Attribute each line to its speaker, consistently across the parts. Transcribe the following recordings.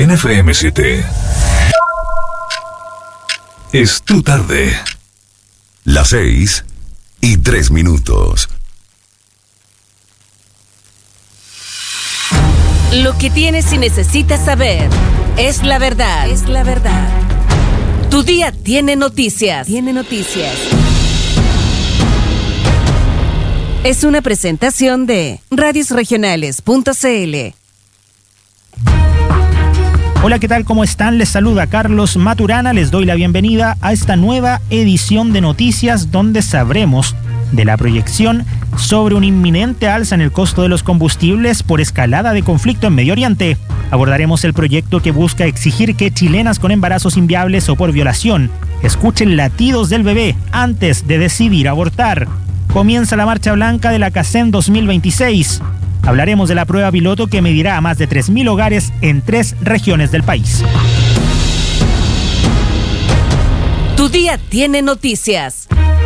Speaker 1: En FM7 es tu tarde.
Speaker 2: Las 6:03.
Speaker 3: Lo que tienes y necesitas saber es la verdad. Es la verdad. Tu día tiene noticias. Tiene noticias. Es una presentación de radiosregionales.cl.
Speaker 4: Hola, ¿qué tal? ¿Cómo están? Les saluda Carlos Maturana. Les doy la bienvenida a esta nueva edición de noticias donde sabremos de la proyección sobre un inminente alza en el costo de los combustibles por escalada de conflicto en Medio Oriente. Abordaremos el proyecto que busca exigir que chilenas con embarazos inviables o por violación escuchen latidos del bebé antes de decidir abortar. Comienza la Marcha Blanca de la CACEN 2026. Hablaremos de la prueba piloto que medirá a más de 3.000 hogares en 3 regiones del país.
Speaker 3: Tu día tiene noticias.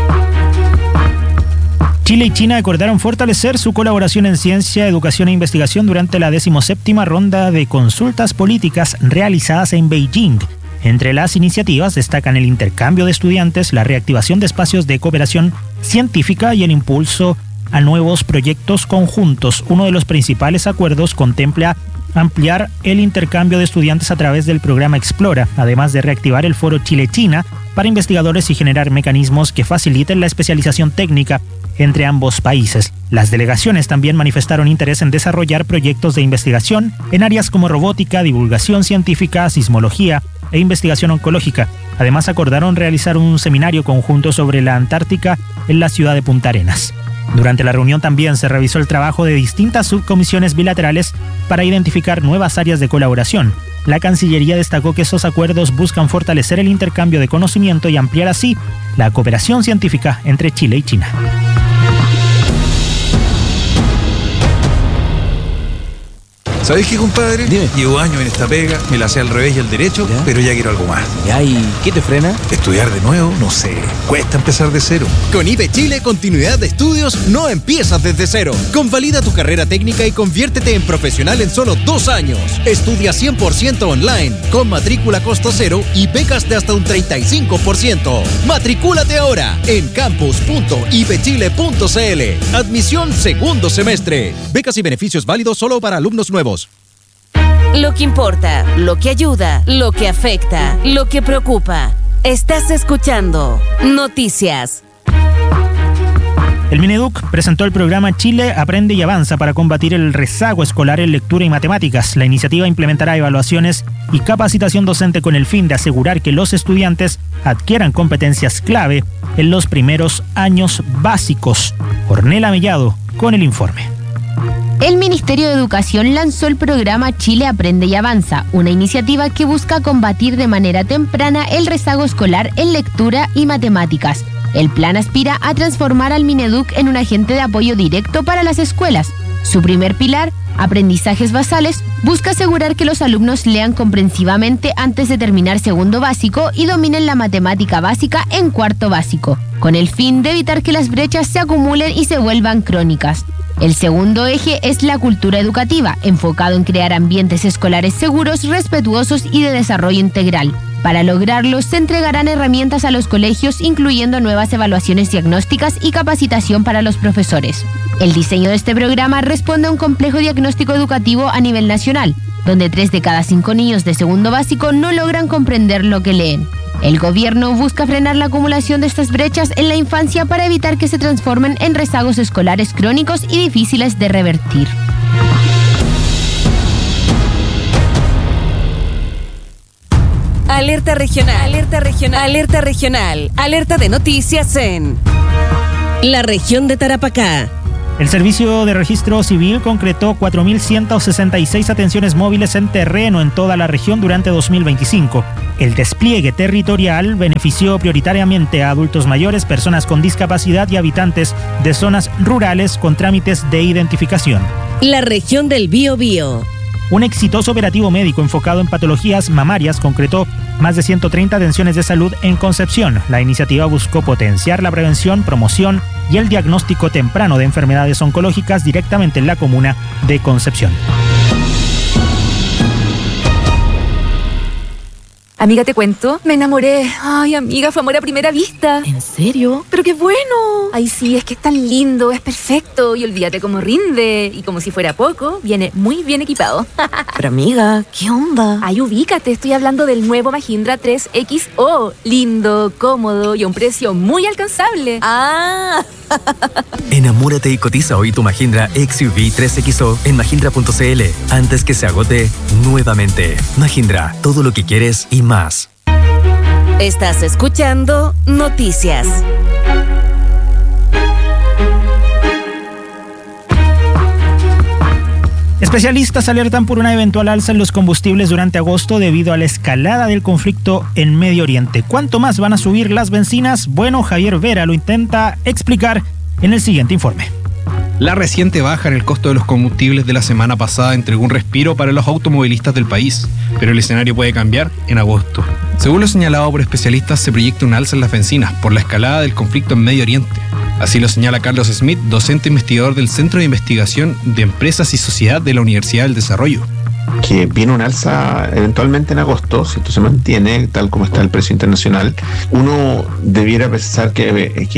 Speaker 4: Chile y China acordaron fortalecer su colaboración en ciencia, educación e investigación durante la 17ª ronda de consultas políticas realizadas en Beijing. Entre las iniciativas destacan el intercambio de estudiantes, la reactivación de espacios de cooperación científica y el impulso a nuevos proyectos conjuntos. Uno de los principales acuerdos contempla ampliar el intercambio de estudiantes a través del programa Explora, además de reactivar el foro Chile-China para investigadores y generar mecanismos que faciliten la especialización técnica entre ambos países. Las delegaciones también manifestaron interés en desarrollar proyectos de investigación en áreas como robótica, divulgación científica, sismología e investigación oncológica. Además, acordaron realizar un seminario conjunto sobre la Antártica en la ciudad de Punta Arenas. Durante la reunión también se revisó el trabajo de distintas subcomisiones bilaterales para identificar nuevas áreas de colaboración. La Cancillería destacó que esos acuerdos buscan fortalecer el intercambio de conocimiento y ampliar así la cooperación científica entre Chile y China.
Speaker 5: ¿Sabés qué, compadre?
Speaker 6: Dime.
Speaker 5: Llevo años en esta pega, me la sé al revés y al derecho,
Speaker 6: ¿Ya?
Speaker 5: pero ya quiero algo más.
Speaker 6: ¿Ya? ¿Y qué te frena?
Speaker 5: ¿Estudiar de nuevo? No sé. Cuesta empezar de cero.
Speaker 7: Con IBE Chile, continuidad de estudios no empiezas desde cero. Convalida tu carrera técnica y conviértete en profesional en solo 2 años. Estudia 100% online, con matrícula costo cero y becas de hasta un 35%. Matricúlate ahora en campus.ibechile.cl. Admisión segundo semestre. Becas y beneficios válidos solo para alumnos nuevos.
Speaker 3: Lo que importa, lo que ayuda, lo que afecta, lo que preocupa. Estás escuchando Noticias.
Speaker 4: El Mineduc presentó el programa Chile Aprende y Avanza para combatir el rezago escolar en lectura y matemáticas. La iniciativa implementará evaluaciones y capacitación docente con el fin de asegurar que los estudiantes adquieran competencias clave en los primeros años básicos. Ornella Mellado con el informe.
Speaker 8: El Ministerio de Educación lanzó el programa Chile Aprende y Avanza, una iniciativa que busca combatir de manera temprana el rezago escolar en lectura y matemáticas. El plan aspira a transformar al Mineduc en un agente de apoyo directo para las escuelas. Su primer pilar, aprendizajes basales, busca asegurar que los alumnos lean comprensivamente antes de terminar segundo básico y dominen la matemática básica en cuarto básico, con el fin de evitar que las brechas se acumulen y se vuelvan crónicas. El segundo eje es la cultura educativa, enfocado en crear ambientes escolares seguros, respetuosos y de desarrollo integral. Para lograrlo, se entregarán herramientas a los colegios, incluyendo nuevas evaluaciones diagnósticas y capacitación para los profesores. El diseño de este programa responde a un complejo diagnóstico educativo a nivel nacional, donde 3 de cada 5 niños de segundo básico no logran comprender lo que leen. El gobierno busca frenar la acumulación de estas brechas en la infancia para evitar que se transformen en rezagos escolares crónicos y difíciles de revertir.
Speaker 3: Alerta regional, alerta regional, alerta regional, alerta de noticias en la región de Tarapacá.
Speaker 4: El Servicio de Registro Civil concretó 4.166 atenciones móviles en terreno en toda la región durante 2025. El despliegue territorial benefició prioritariamente a adultos mayores, personas con discapacidad y habitantes de zonas rurales con trámites de identificación.
Speaker 3: La región del Biobío.
Speaker 4: Un exitoso operativo médico enfocado en patologías mamarias concretó más de 130 atenciones de salud en Concepción. La iniciativa buscó potenciar la prevención, promoción y el diagnóstico temprano de enfermedades oncológicas directamente en la comuna de Concepción.
Speaker 2: Amiga, te cuento, me enamoré. Ay, amiga, fue amor a primera vista.
Speaker 6: ¿En serio? ¡Pero qué bueno!
Speaker 2: Ay, sí, es que es tan lindo, es perfecto. Y olvídate cómo rinde. Y como si fuera poco, viene muy bien equipado.
Speaker 6: Pero amiga, ¿qué onda?
Speaker 2: Ay, ubícate, estoy hablando del nuevo Mahindra 3XO. Lindo, cómodo y a un precio muy alcanzable.
Speaker 6: ¡Ah!
Speaker 9: Enamórate y cotiza hoy tu Mahindra XUV 3XO en mahindra.cl antes que se agote nuevamente. Mahindra, todo lo que quieres y más.
Speaker 3: Estás escuchando Noticias.
Speaker 4: Especialistas alertan por una eventual alza en los combustibles durante agosto debido a la escalada del conflicto en Medio Oriente. ¿Cuánto más van a subir las bencinas? Bueno, Javier Vera lo intenta explicar en el siguiente informe.
Speaker 10: La reciente baja en el costo de los combustibles de la semana pasada entregó un respiro para los automovilistas del país, pero el escenario puede cambiar en agosto. Según lo señalado por especialistas, se proyecta un alza en las bencinas por la escalada del conflicto en Medio Oriente. Así lo señala Carlos Smith, docente investigador del Centro de Investigación de Empresas y Sociedad de la Universidad del Desarrollo.
Speaker 11: Que viene un alza eventualmente en agosto, si esto se mantiene tal como está el precio internacional. Uno debiera pensar que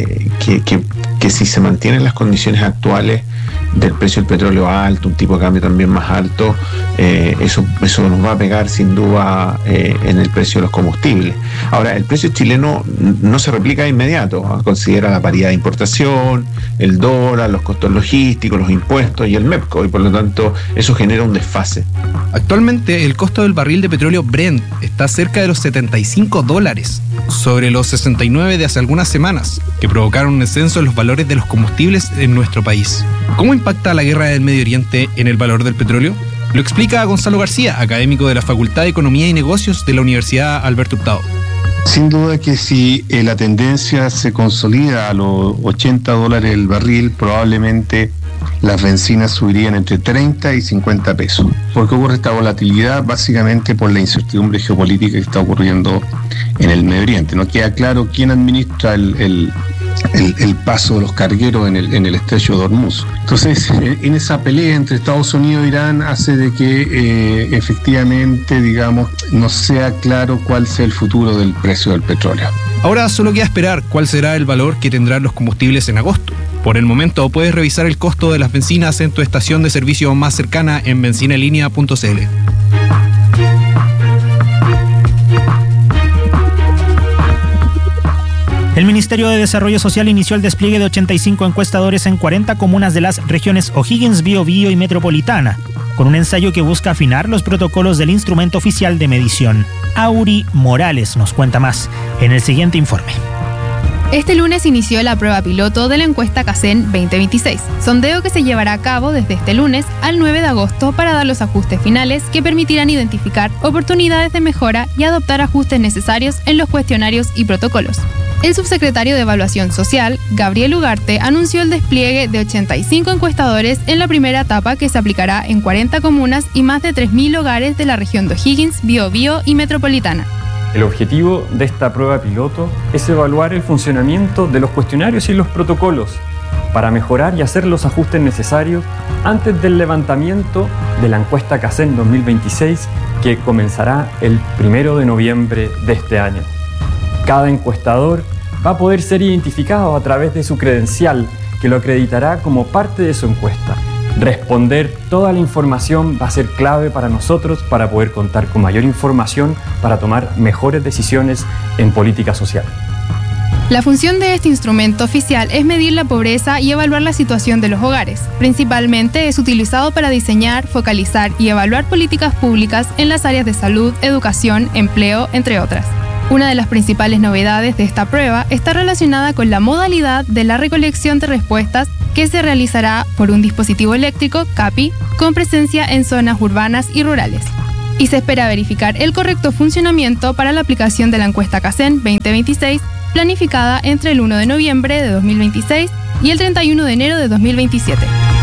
Speaker 11: si se mantienen las condiciones actuales del precio del petróleo alto, un tipo de cambio también más alto, eso nos va a pegar sin duda en el precio de los combustibles. Ahora, el precio chileno no se replica de inmediato, considera la paridad de importación, el dólar, los costos logísticos, los impuestos y el MEPCO, y por lo tanto eso genera un desfase.
Speaker 10: Actualmente el costo del barril de petróleo Brent está cerca de los $75, sobre los 69 de hace algunas semanas, que provocaron un descenso en los valores de los combustibles en nuestro país. ¿Cómo impacta la guerra del Medio Oriente en el valor del petróleo? Lo explica Gonzalo García, académico de la Facultad de Economía y Negocios de la Universidad Alberto Hurtado.
Speaker 12: Sin duda que si la tendencia se consolida a los $80 el barril, probablemente las bencinas subirían entre 30 y 50 pesos. ¿Por qué ocurre esta volatilidad? Básicamente por la incertidumbre geopolítica que está ocurriendo en el Medio Oriente. No queda claro quién administra el paso de los cargueros en el estrecho de Hormuz. Entonces, en esa pelea entre Estados Unidos e Irán hace de que efectivamente, digamos, no sea claro cuál sea el futuro del precio del petróleo.
Speaker 10: Ahora solo queda esperar cuál será el valor que tendrán los combustibles en agosto. Por el momento puedes revisar el costo de las bencinas en tu estación de servicio más cercana en benzinenlinea.cl.
Speaker 4: El Ministerio de Desarrollo Social inició el despliegue de 85 encuestadores en 40 comunas de las regiones O'Higgins, Biobío y Metropolitana, con un ensayo que busca afinar los protocolos del instrumento oficial de medición. Auri Morales nos cuenta más en el siguiente informe.
Speaker 13: Este lunes inició la prueba piloto de la encuesta CACEN 2026, sondeo que se llevará a cabo desde este lunes al 9 de agosto para dar los ajustes finales que permitirán identificar oportunidades de mejora y adoptar ajustes necesarios en los cuestionarios y protocolos. El subsecretario de Evaluación Social, Gabriel Ugarte, anunció el despliegue de 85 encuestadores en la primera etapa que se aplicará en 40 comunas y más de 3.000 hogares de la región de O'Higgins, Biobío y Metropolitana.
Speaker 14: El objetivo de esta prueba piloto es evaluar el funcionamiento de los cuestionarios y los protocolos para mejorar y hacer los ajustes necesarios antes del levantamiento de la encuesta CACEN 2026 que comenzará el 1 de noviembre de este año. Cada encuestador va a poder ser identificado a través de su credencial que lo acreditará como parte de su encuesta. Responder toda la información va a ser clave para nosotros para poder contar con mayor información para tomar mejores decisiones en política social.
Speaker 13: La función de este instrumento oficial es medir la pobreza y evaluar la situación de los hogares. Principalmente es utilizado para diseñar, focalizar y evaluar políticas públicas en las áreas de salud, educación, empleo, entre otras. Una de las principales novedades de esta prueba está relacionada con la modalidad de la recolección de respuestas que se realizará por un dispositivo eléctrico, CAPI, con presencia en zonas urbanas y rurales. Y se espera verificar el correcto funcionamiento para la aplicación de la encuesta CACEN 2026, planificada entre el 1 de noviembre de 2026 y el 31 de enero de 2027.